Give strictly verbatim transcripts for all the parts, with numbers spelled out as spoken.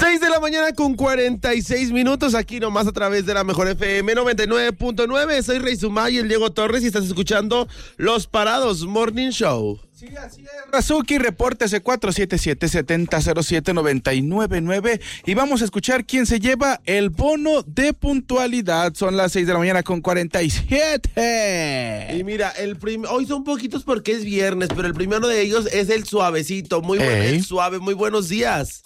seis de la mañana con cuarenta y seis minutos, aquí nomás a través de la Mejor F M noventa y nueve punto nueve. Soy Rey Sumay y el Diego Torres y estás escuchando Los Parados Morning Show. Sí, así es. Razuki, repórtese cuatro siete siete, siete cero cero siete, nueve nueve nueve y vamos a escuchar quién se lleva el bono de puntualidad. Son las seis de la mañana con cuarenta y siete. Y mira, el prim- hoy son poquitos porque es viernes, pero el primero de ellos es el suavecito. Muy bueno, el suave, muy buenos días.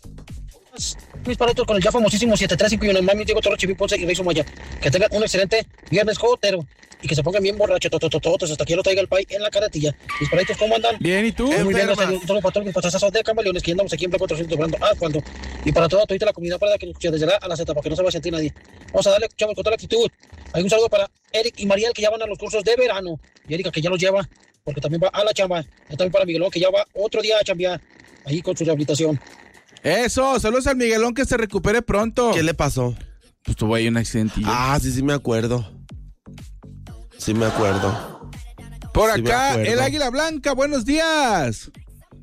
Mis paritos con el ya famosísimo siete tres cinco y uno, mami, Diego Torres, Chivín Ponce y Rey Sumaya. Que tengan un excelente viernes jotero y que se pongan bien borrachos, tototototos, hasta que yo lo traiga el pay en la carretilla. Mis paritos, ¿cómo andan? Bien, ¿y tú? Muy bien, gracias a Dios. Solo para todos mis pasazos de camaleones que andamos aquí en Plan cuatrocientos hablando. Ah, cuando. Y para toda, toda la comunidad para que nos escuche desde la a la Z, para que no se vaya a sentir nadie. Vamos a darle, chavos, con toda la actitud. Hay un saludo para Eric y Mariel que ya van a los cursos de verano. Y Erika que ya los lleva, porque también va a la chamba. Y también para Miguelón que ya va otro día a chambear ahí con su rehabilitación. Eso, saludos al Miguelón, que se recupere pronto. ¿Qué le pasó? Pues tuvo ahí un accidente. Ah, sí, sí me acuerdo. Sí me acuerdo. Por sí acá, el Águila Blanca, buenos días.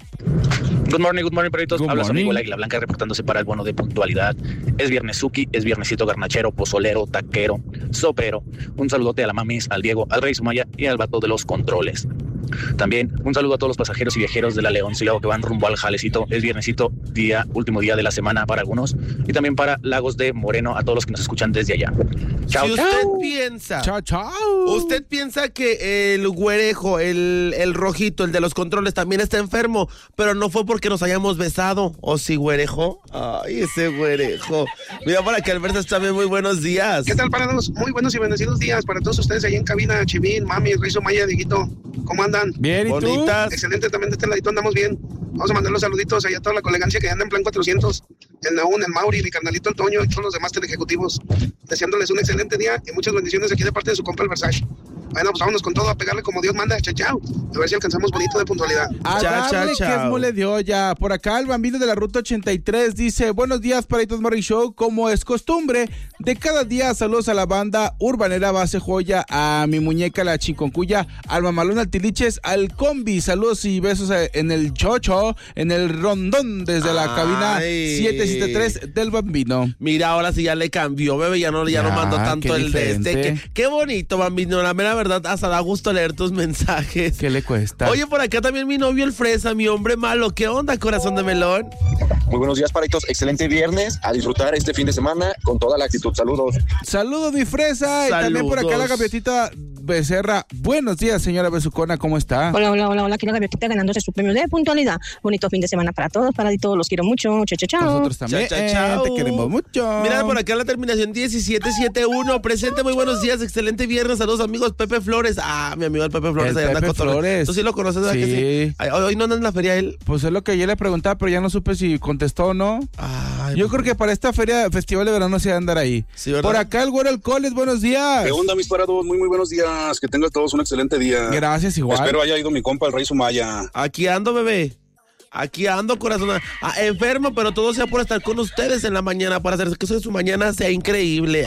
Good morning, good morning, perritos. Good Habla su morning. amigo el Águila Blanca reportándose para el bono de puntualidad. Es viernesuki, es viernesito garnachero, pozolero, taquero, sopero. Un saludote a la mamis, al Diego, al Rey Sumaya y al vato de los controles. También un saludo a todos los pasajeros y viajeros de la Leoncillo que van rumbo al Jalecito. Es viernesito, día, último día de la semana para algunos. Y también para Lagos de Moreno, a todos los que nos escuchan desde allá. Chao, si usted chao. piensa, Chao, chao. usted piensa que el güerejo, el, el rojito, el de los controles también está enfermo, pero no fue porque nos hayamos besado. ¿O sí, güerejo? Ay, ese güerejo. Mira, para que Alberto también muy buenos días. ¿Qué tal, parados? Muy buenos y bendecidos días para todos ustedes ahí en cabina. Chivín, mami, Rey Sumaya, Dieguito, ¿cómo andan? Bien, ¿y Bonitas. tú? Excelente, también de este ladito andamos bien. Vamos a mandar los saluditos allá a toda la colegancia que anda en Plan cuatrocientos, el Naún, el Mauri, mi carnalito el Toño y todos los demás teleejecutivos. Deseándoles un excelente día y muchas bendiciones aquí de parte de su compa el Versace. Bueno, pues vámonos con todo a pegarle como Dios manda. Chao, chao. A ver si alcanzamos bonito de puntualidad. A Chao, darle chao, que chao. es mole de olla. Por acá el bambino de la ruta ochenta y tres dice: buenos días, Paritos Morning Show. Como es costumbre de cada día, saludos a la banda urbanera Base Joya, a mi muñeca la Chinconcuya, al mamalón, al Tiliches, al Combi. Saludos y besos en el chocho, en el rondón desde la Ay. cabina siete siete tres del bambino. Mira, ahora sí ya le cambió, bebé, ya no, ya no Ya, mando tanto qué el de este. diferente. Qué, qué bonito, bambino, la mera verdad, hasta da gusto leer tus mensajes. ¿Qué le cuesta? Oye, por acá también mi novio el Fresa, mi hombre malo. ¿Qué onda, corazón de melón? Muy buenos días, paritos. Excelente viernes. A disfrutar este fin de semana con toda la actitud. Saludos. Saludos, mi fresa. Y también por acá la Saludos. gaviotita Becerra. Buenos días, señora Besucona, ¿cómo está? Hola, hola, hola, hola, aquí la gaviotita ganándose su premio de puntualidad. Bonito fin de semana para todos, para todos los quiero mucho. Chao, chao, chao. Nosotros también. Chao, chao, chao. Eh, te queremos mucho. Mira, por acá la terminación diecisiete setenta y uno. Presente, muy buenos días, excelente viernes. Saludos, amigos. Pepe Flores. Ah, mi amigo el Pepe Flores. El ahí anda Pepe cotorreo. Flores. ¿Tú sí lo conoces, verdad Sí. que sí? Ay, hoy no anda en la feria él. Pues es lo que yo le preguntaba, pero ya no supe si contestó o no. Ay, Yo creo que para esta feria, festival de verano, se va a andar ahí. Sí, ¿verdad? Por acá el güero Alcoholes, buenos días. ¿Qué onda, mis parados? Muy, muy buenos días. Que tengan todos un excelente día. Gracias, igual. Espero haya ido mi compa, el Rey Sumaya. Aquí ando, bebé. Aquí ando, corazón. Ah, enfermo, pero todo sea por estar con ustedes en la mañana, para hacer que eso de su mañana sea increíble.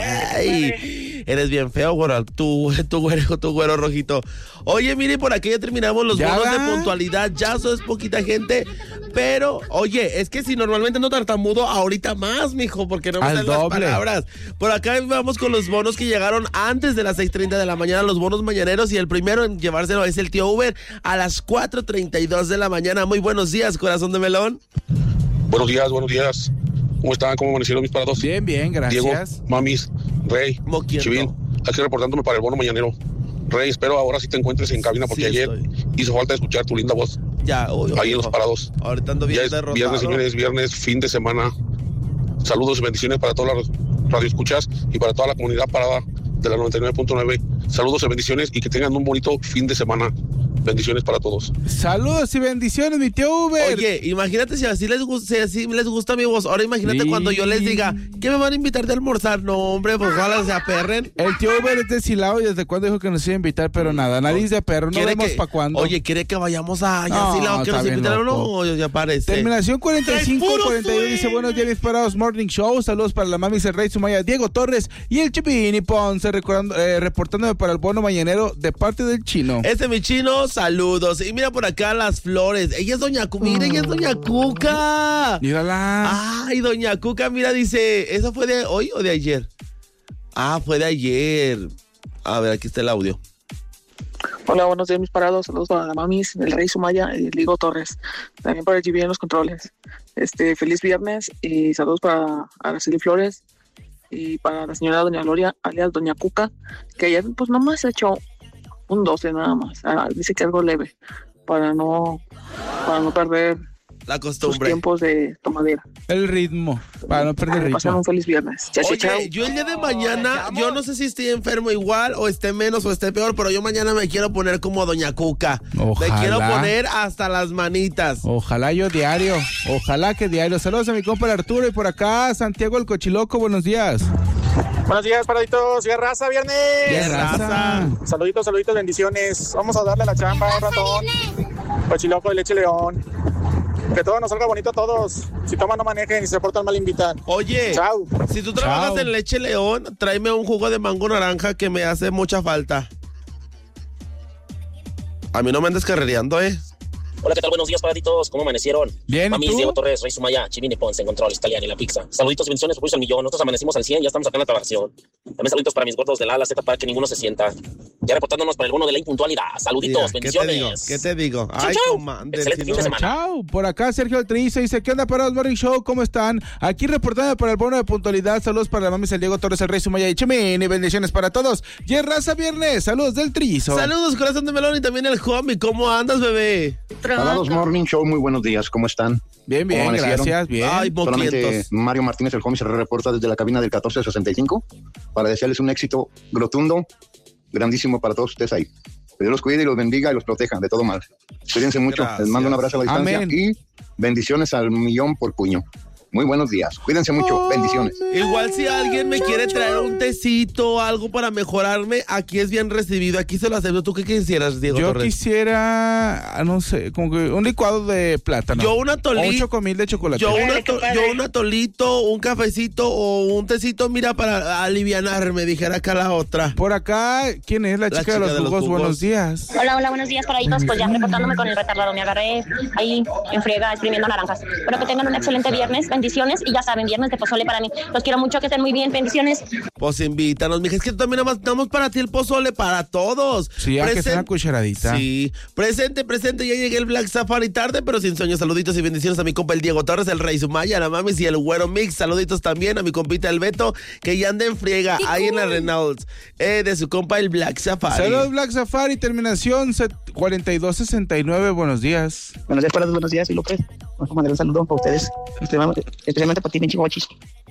Ay, eres bien feo, güero. Tu, tu güero, tu güero rojito. Oye, mire, por aquí ya terminamos los ¿Ya bonos va? de puntualidad. Ya eso es poquita gente. Pero, oye, es que si normalmente no tartamudo, ahorita más, mijo, porque no me Al salen las doble. palabras. Por acá vamos con los bonos que llegaron antes de las seis treinta de la mañana, los bonos mañaneros, y el primero en llevárselo es el tío Uber a las cuatro treinta y dos de la mañana. Muy buenos días, corazón de melón. Buenos días, buenos días. ¿Cómo están? ¿Cómo amanecieron mis parados? Bien, bien, gracias. Diego, mamis, Rey, Moquiendo. Chivín, aquí reportándome para el bono mañanero. Rey, espero ahora sí te encuentres en cabina porque Sí, ayer estoy. hizo falta escuchar tu linda voz. Ya, uy, Ahí en mijo. los parados. Ahorita ando bien Ya es derrotado. viernes, señores, viernes, fin de semana. Saludos y bendiciones para todas las radioescuchas y para toda la comunidad parada de la noventa y nueve punto nueve. Saludos y bendiciones y que tengan un bonito fin de semana. Bendiciones para todos. Saludos y bendiciones, mi tío Uber. Oye, imagínate si así les gusta, si así les gusta mi voz. Ahora imagínate Sí. cuando yo les diga que me van a invitar de almorzar. No, hombre, pues ojalá se aperren. El tío Uber es de Silao y desde cuándo dijo que nos iba a invitar, pero nada, nariz de perro, no ¿Quiere vemos que- para cuándo. Oye, ¿quiere que vayamos a No, Yacilao, que está nos bien invitaron? loco. No, ya parece. Terminación cuarenta y cinco cuarenta y uno dice: buenos días, mis parados Morning Show. Saludos para la mami, el Rey Sumaya, Diego Torres y el Chipini Ponce, recordando, eh, reportándome para el bono mañanero de parte del chino. Este mi chino, muchos saludos. Y mira por acá las flores. Ella es Doña Cuca. Mira, ella es Doña Cuca. Mírala. Ay, Doña Cuca, mira, dice, ¿eso fue de hoy o de ayer? Ah, fue de ayer. A ver, aquí está el audio. Hola, buenos días, mis parados. Saludos para la mamis, el Rey Sumaya y el Ligo Torres. También para el G B en los controles. Este, feliz viernes y saludos para Araceli Flores y para la señora Doña Gloria, alias Doña Cuca, que ayer pues nomás se echó un doce nada más. Ah, dice que algo leve para no, para no perder la costumbre. Sus tiempos de tomadera. El ritmo, para no perder el ritmo. Pasen un feliz viernes. Chao, Oye, chao. yo el día de mañana, yo no sé si estoy enfermo igual, o esté menos, o esté peor, pero yo mañana me quiero poner como Doña Cuca. Ojalá. Me quiero poner hasta las manitas. Ojalá yo diario, ojalá que diario. Saludos a mi compa el Arturo y por acá Santiago el Cochiloco, buenos días. Buenos días, paraditos. ¡Ya raza, viernes! ¡Ya raza! Saluditos, saluditos, bendiciones. Vamos a darle la chamba un ratón. Cochiloco de Leche León. Que todo nos salga bonito a todos. Si toman, no manejen y se portan mal, invitan. Oye, chao. Si tú trabajas Chao. en Leche León, tráeme un jugo de mango naranja que me hace mucha falta. A mí no me andes carrereando, ¿eh? Hola, ¿qué tal? Buenos días, paraditos. ¿Cómo amanecieron? Bien, Mami, ¿y tú? Diego Torres, Rey Sumaya, Chivini Ponce, en controles, Italiani, la pizza. Saluditos y bendiciones, apoyos al millón. Nosotros amanecimos al cien, ya estamos acá en la trabajación. También saluditos para mis gordos de la ala Z para que ninguno se sienta. Ya reportándonos para el bono de la impuntualidad. Saluditos, Mira, bendiciones. ¿Qué te digo? ¿Qué te digo? Chau, Ay, chau. comandante. Excelente fin de semana. Chao. Por acá Sergio Altriza dice, ¿qué onda, parados Morning Show? ¿Cómo están? Aquí reportando para el bono de puntualidad. Saludos para la mami el Diego Torres, el Rey Sumaya y Chimini. Bendiciones para todos. Y es raza viernes. Saludos del Trizo. Saludos, corazón de melón y también el homie. ¿Cómo andas, bebé? Parados Morning Show, muy buenos días. ¿Cómo están? Bien, bien, gracias, bien. Ay, Solamente Mario Martínez, el homie, se reporta desde la cabina del catorce sesenta y cinco para desearles un éxito rotundo, grandísimo para todos ustedes ahí. Que Dios los cuide y los bendiga y los proteja de todo mal. Cuídense mucho. Gracias. Les mando un abrazo a la distancia. Amén. Y bendiciones al millón por puño. Muy buenos días. Cuídense mucho. Bendiciones. Igual si alguien me quiere traer un tecito o algo para mejorarme, aquí es bien recibido. Aquí se lo acepto. ¿Tú qué quisieras, Diego Yo Torres? quisiera, no sé, como que un licuado de plátano. Yo un atolito. O un chocomil de chocolate. Yo, un ato- yo un atolito, un cafecito o un tecito, mira, para alivianarme, dijera acá la otra. Por acá, ¿quién es la chica, La chica de, los de los jugos? jugos. Buenos días. Hola, hola, buenos días, paraditos. Pues ya reportándome con el retardado. Me agarré ahí en friega exprimiendo naranjas. Espero que tengan un excelente viernes. Bendiciones. Y ya saben, viernes de pozole para mí. Los quiero mucho, que estén muy bien. Bendiciones. Pues invítanos, mija. Es que también nada más damos para ti el pozole, para todos. Sí, ya que Presen- sea una cucharadita. Sí, presente, presente. Ya llegué el Black Safari tarde, pero sin sueños. Saluditos y bendiciones a mi compa el Diego Torres, el Rey Sumaya, la Mamis y el Güero Mix. Saluditos también a mi compita el Beto, que ya anda en friega ahí en la Reynolds. Eh, de su compa el Black Safari. Saludos, Black Safari, terminación cuarenta y dos sesenta y nueve. Buenos días. Buenos días, parados, buenos días, y López. Vamos a mandar un saludo para ustedes, especialmente para ti, Benchi Guachis.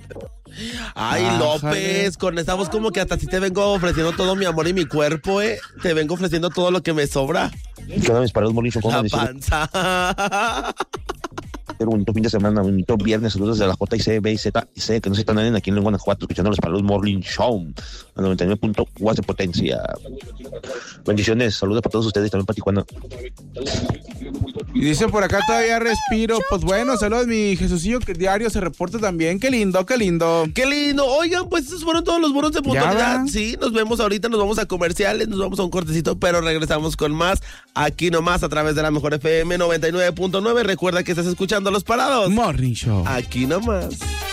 Ay, Ájale. López, con esta voz como que hasta si te vengo ofreciendo todo mi amor y mi cuerpo, eh. Te vengo ofreciendo todo lo que me sobra. ¿Qué onda, mis parados Morning Show? ¿Cómo La amanecieron? panza. Un bonito fin de semana, un bonito viernes, saludos de la J I C, B y Z y C, que no se están nadie aquí en Guanajuato, escuchando los parados Morning Show, a noventa y nueve punto cuatro de potencia. Bendiciones, saludos para todos ustedes, también para Tijuana. Y dice por acá todavía respiro. Pues bueno, saludos mi Jesucillo, que diario se reporta también. Qué lindo, qué lindo. Qué lindo. Oigan, pues esos fueron todos los bonos de puntualidad. va? Sí, nos vemos ahorita, nos vamos a comerciales, nos vamos a un cortecito, pero regresamos con más aquí nomás a través de la Mejor F M noventa y nueve punto nueve. Recuerda que estás escuchando Los Parados Morning Show. aquí nomás.